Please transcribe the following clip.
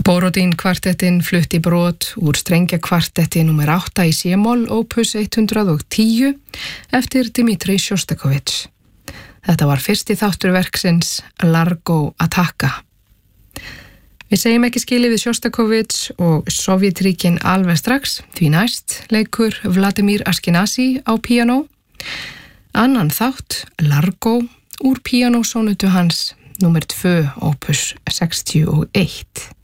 Borodín kvartettin flutti brot úr strengjakvartetti nr. 8 í C-moll opus 110 eftir Dmitri Sjostakovich. Þetta var fyrsti þáttur verksins Largo Attacca. Við segjum ekki skilið við Sjostakovich og Sovjetríkin alveg strax, því næst leikur Vladimir Ashkenazy á píanó. Annan þátt, Largo, úr píanósónutu hans nr. 2 opus 61.